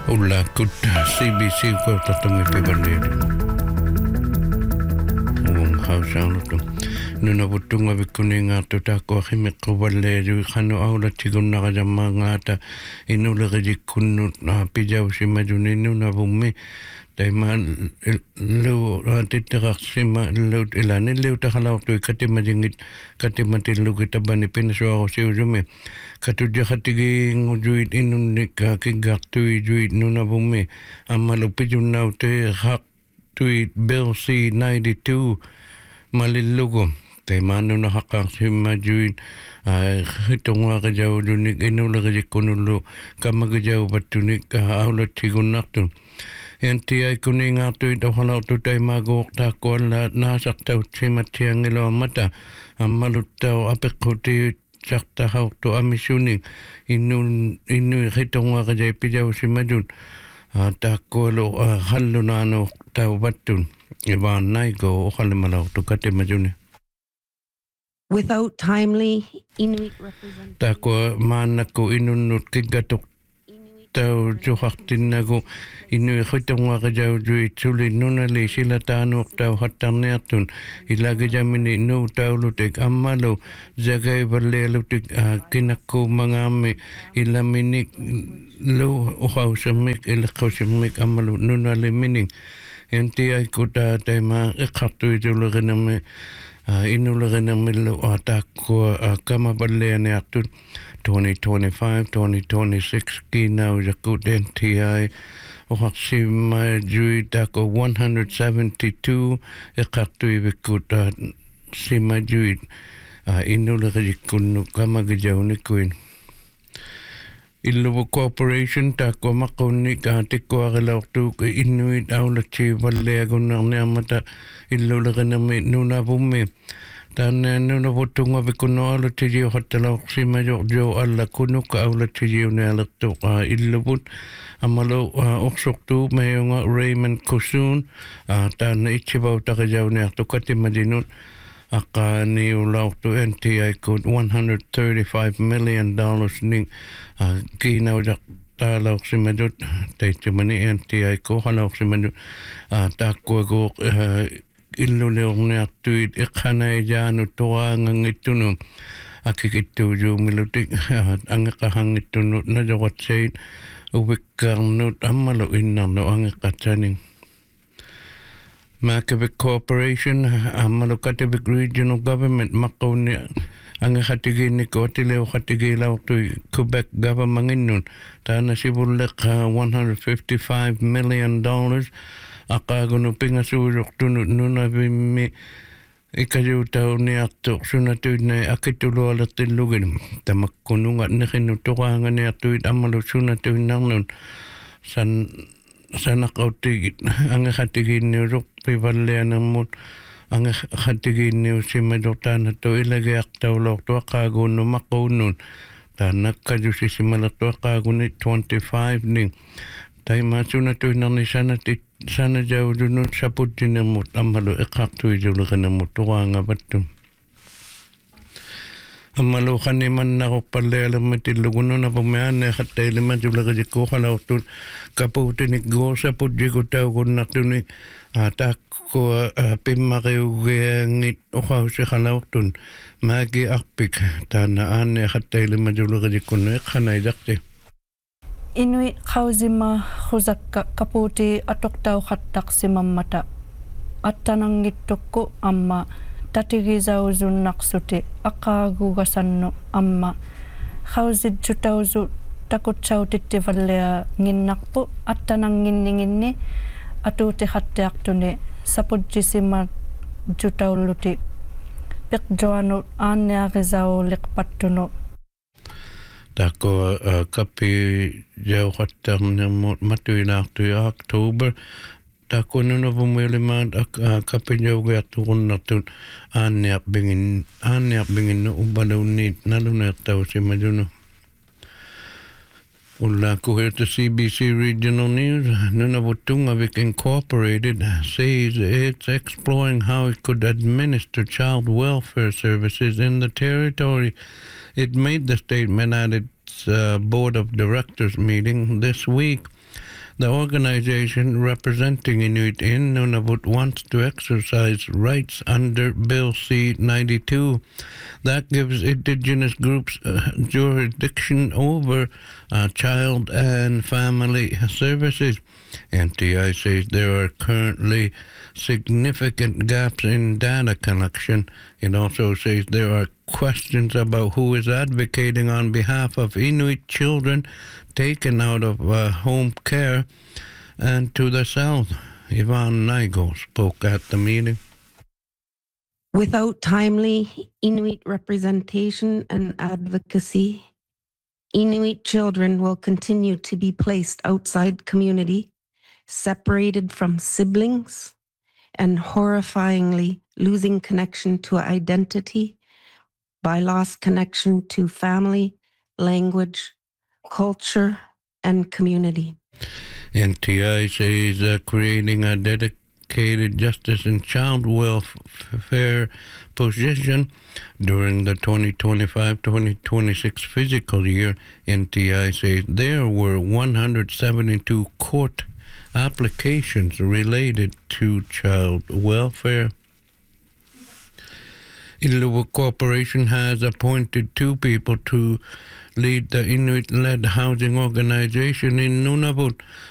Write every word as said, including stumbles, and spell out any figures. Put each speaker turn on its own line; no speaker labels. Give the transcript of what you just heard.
Ulla kut C B C ko tatungi pibalir. Ung hausang tu. Nuna butunga bikuninga tu tako hime kuballe ju khano aula tiguna ga jamanga ta inula ga jikunu na pijau simajuni nuna bumi. Taima lu titira sima lu ilani lu takhalau tu katima jingit katima tilu kita bani pinaswa ko si ujume katu dia katigi ngujuit inun nika kigak tui juit nuna bumi amalu pijun nau te hak tuit bill C ninety-two malilugo taima nuna hakak sima juit hitungwa ka jau dunik inula ka jikunulu kama ka jau batunik aula tigunak tu N T I kuninga tu ito halau tu tay magok ta ko la nasak tau chima tiang ilo mata amalut tau apek kuti sakta hau tu amisuni inun inu hitongwa ka jay pijau si majun ta ko lo halu nano tau batun iban nai go halimalau tu kate majuni.
Without timely Inuit representation.
Ta ko mana ko inunut kigatok tau juhaktin nago inu khitongwa ka jau jui chuli nuna le sila tanu tau hatarneatun ilaga jamini no tau lutek amalo jagai balle lutek kinako mangame ilamini lo uhau semik ilakau semik amalo nuna le mining enti ai kuta tema ikhatu julugana inu lagana milo atako kama balle ne atun twenty twenty-five, twenty twenty-six kina ujakut N T I Ohaksima jui tako one hundred seventy-two ekatu ibikut sima jui inula kajikunu kama gajauni kuin Ilubu Corporation tako makoni ka tiko agalautu ka Inuit aulachi valle agunarne amata ilula kanami nuna bume Tana nuna putunga bikuno ala tijio hatala sima jo jo ala kunu ka ala tijio ne ala toka illubut amalo oksok tu mayonga Raymond Kusun tana ichibau taka jau ne akto kati madinut aka ni ulau tu N T I kut one hundred thirty-five million dollars ning kina ujak tala sima jut taichimani N T I ko hala sima jut takwa go illu leong ne atuit ikhana janu toa ngitunu akikitu ju milutik angakahangitunu na jawat said uwikarnut amalo innarno angakataning Makavik Corporation amalo Katavik Regional Government makawni angakatigi ni ko tileo katigi lau tu Quebec government innun tana sibulek one hundred fifty-five million dollars akagono pingasurok tunut nuna bimi ikayu tau ni akto sunatuid na akitulo alatin lugin tamakkunungat na kinutukangan ni atuid amalo sunatuid nang nun san sanakautigit ang katigin ni ruk pivalya ng mut ang katigin ni simadoktan na to ilagay aktaw lok to akagono makunun tanak kayo si simalat to akagono twenty-five ning tayo masunatuid nang ni sanatit sana jauh dulu saput dinamut amalu ekak tu jauh kanamut tuang abatum amalu kaniman nako palel mati luguno na pemain ne khatai lima jula kajiko kalau tu kaputi ni go saput jigo tau kun nak tu ni atak ko pimake ngit okau se kalau tu magi akpik tana ane khatai lima jula kajiko ne khanai jakte
Inuit kauzima khuzak kaputi atok tau khatak simamata atanang ngitoko amma tatigiza uzun naksuti akagu gasanno amma kauzid jutauzu takut chau titivalea nginnakpo atanang nginninginni atuti khatak tune sapudji sima jutauluti pekjoanu anya gizau likpatuno
Tako kapi jauh khatam nyamut matu inaktu ya Oktober tako nuna pumiliman kapi jauh gaya turun natun anyak bingin anyak bingin no ubalaw nit naluna tau si majuno Ulla ko here to C B C Regional News nuna butunga Vik Incorporated says it's exploring how it could administer child welfare services in the territory. It made the statement at its uh, board of directors meeting this week. The organization representing Inuit in Nunavut wants to exercise rights under Bill C ninety-two that gives Indigenous groups uh, jurisdiction over uh, child and family services. N T I says there are currently significant gaps in data collection. It also says there are questions about who is advocating on behalf of Inuit children taken out of uh, home care. And to the south, Ivan Nigel spoke at the meeting.
Without timely Inuit representation and advocacy, Inuit children will continue to be placed outside community, separated from siblings, and horrifyingly losing connection to identity by lost connection to family, language, culture, and community.
N T I says uh, creating a dedicated justice and child welfare position during the twenty twenty-five twenty twenty-six fiscal year. N T I says there were one hundred seventy-two court applications related to child welfare. Inuit Corporation has appointed two people to lead the Inuit-led housing organization in Nunavut.